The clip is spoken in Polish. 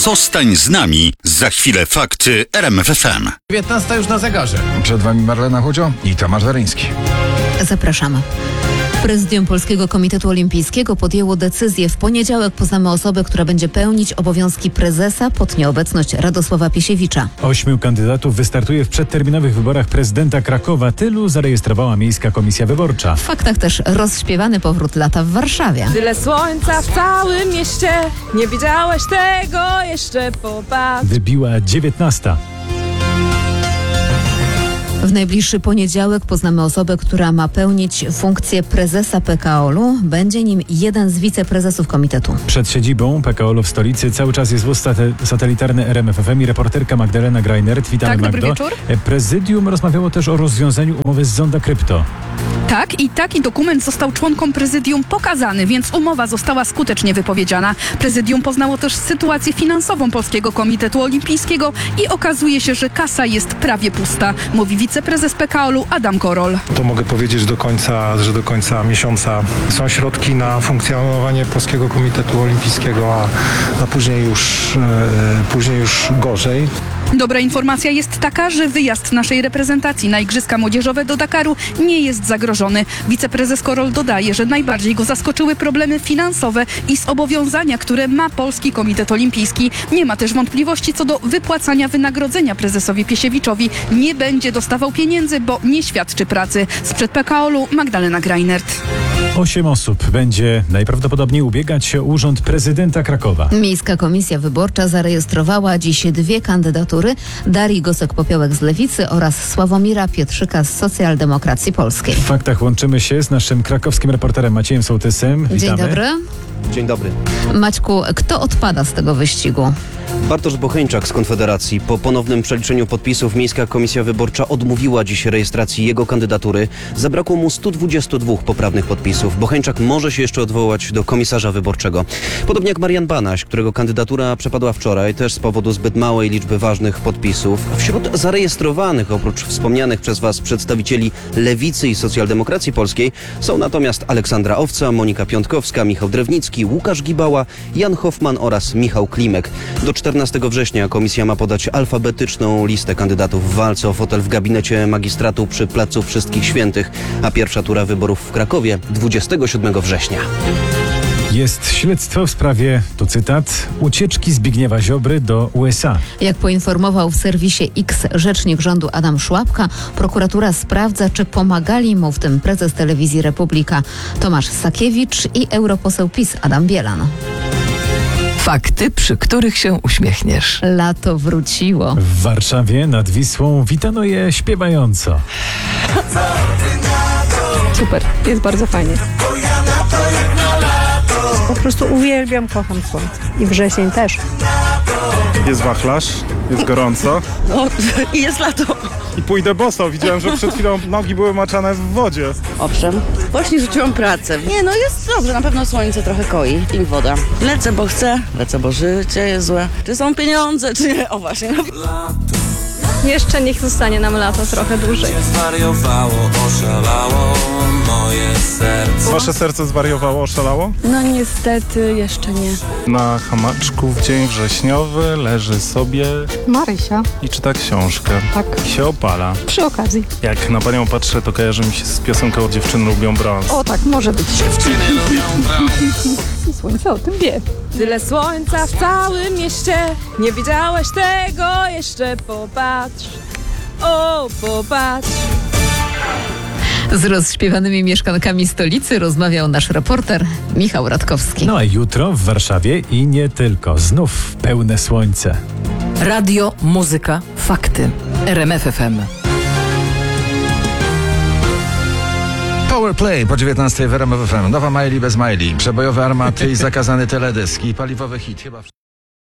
Zostań z nami. Za chwilę fakty RMF FM. 19 już na zegarze. Przed Wami Marlena Chudzio i Tomasz Zaryński. Zapraszamy. Prezydium Polskiego Komitetu Olimpijskiego podjęło decyzję. W poniedziałek poznamy osobę, która będzie pełnić obowiązki prezesa pod nieobecność Radosława Piesiewicza. 8 kandydatów wystartuje w przedterminowych wyborach prezydenta Krakowa. Tylu zarejestrowała Miejska Komisja Wyborcza. W faktach też rozśpiewany powrót lata w Warszawie. Tyle słońca w całym mieście, nie widziałeś tego, jeszcze popatrz. Wybiła 19. W najbliższy poniedziałek poznamy osobę, która ma pełnić funkcję prezesa PKOL-u. Będzie nim jeden z wiceprezesów komitetu. Przed siedzibą PKOL-u w stolicy cały czas jest wóz satelitarny RMF FM i reporterka Magdalena Grajnert. Witamy, Tak, Magdo. dobry wieczór. Prezydium rozmawiało też o rozwiązaniu umowy z Zonda Krypto. Tak, i taki dokument został członkom prezydium pokazany, więc umowa została skutecznie wypowiedziana. Prezydium poznało też sytuację finansową Polskiego Komitetu Olimpijskiego i okazuje się, że kasa jest prawie pusta, mówi wiceprezes PKOL-u Adam Korol. To mogę powiedzieć że do końca miesiąca są środki na funkcjonowanie Polskiego Komitetu Olimpijskiego, a później już gorzej. Dobra informacja jest taka, że wyjazd naszej reprezentacji na Igrzyska Młodzieżowe do Dakaru nie jest zagrożony. Wiceprezes Korol dodaje, że najbardziej go zaskoczyły problemy finansowe i zobowiązania, które ma Polski Komitet Olimpijski. Nie ma też wątpliwości co do wypłacania wynagrodzenia prezesowi Piesiewiczowi. Nie będzie dostawał pieniędzy, bo nie świadczy pracy. Sprzed PKOL-u Magdalena Grajnert. 8 osób będzie najprawdopodobniej ubiegać się o urząd prezydenta Krakowa. Miejska Komisja Wyborcza zarejestrowała dziś dwie kandydatury. Darii Gosek-Popiołek z Lewicy oraz Sławomira Pietrzyka z Socjaldemokracji Polskiej. W faktach łączymy się z naszym krakowskim reporterem Maciejem Sołtysem. Witamy. Dzień dobry. Dzień dobry. Maćku, kto odpada z tego wyścigu? Bartosz Bocheńczak z Konfederacji. Po ponownym przeliczeniu podpisów Miejska Komisja Wyborcza odmówiła dziś rejestracji jego kandydatury. Zabrakło mu 122 poprawnych podpisów. Bocheńczak może się jeszcze odwołać do komisarza wyborczego. Podobnie jak Marian Banaś, którego kandydatura przepadła wczoraj, też z powodu zbyt małej liczby ważnych podpisów. Wśród zarejestrowanych, oprócz wspomnianych przez Was przedstawicieli Lewicy i Socjaldemokracji Polskiej, są natomiast Aleksandra Owca, Monika Piątkowska, Michał Drewnicki, Łukasz Gibała, Jan Hoffman oraz Michał Klimek. Do 14 września komisja ma podać alfabetyczną listę kandydatów w walce o fotel w gabinecie magistratu przy Placu Wszystkich Świętych, a pierwsza tura wyborów w Krakowie 27 września. Jest śledztwo w sprawie, tu cytat, ucieczki Zbigniewa Ziobry do USA. Jak poinformował w serwisie X rzecznik rządu Adam Szłapka, prokuratura sprawdza, czy pomagali mu w tym prezes telewizji Republika Tomasz Sakiewicz i europoseł PiS Adam Bielan. Fakty, przy których się uśmiechniesz. Lato wróciło. W Warszawie nad Wisłą witano je śpiewająco. Super, jest bardzo fajnie. Po prostu uwielbiam, kocham słońce. I wrzesień też. Jest wachlarz, jest gorąco I jest lato. i pójdę boso. Widziałem, że przed chwilą nogi były maczane w wodzie. Owszem. Właśnie rzuciłam pracę. Nie, no jest dobrze, na pewno słońce trochę koi i woda. Lecę, bo chcę, lecę, bo życie jest złe. Czy są pieniądze, czy nie? O właśnie. No. Jeszcze niech zostanie nam lato trochę dłużej. Zwariowało, oszalało moje serce. Wasze serce zwariowało, oszalało? No niestety jeszcze nie. Na hamaczku w dzień wrześniowy leży sobie Marysia. i czyta książkę. Tak. I się opala. Przy okazji. Jak na panią patrzę, to kojarzy mi się z piosenką Dziewczyny lubią brąz. O tak, może być. Dziewczyny lubią brąz. I słońce o tym wie. Tyle słońca w całym mieście, nie widziałeś tego, jeszcze popatrz. O, popatrz. Z rozśpiewanymi mieszkankami stolicy rozmawiał nasz reporter Michał Radkowski. No a jutro w Warszawie i nie tylko. Znów pełne słońce. Radio, muzyka, fakty. RMF FM. Powerplay po 19 w RMF FM. Nowa Miley bez Miley. Przebojowe armaty i zakazany teledysk i paliwowy hit. Chyba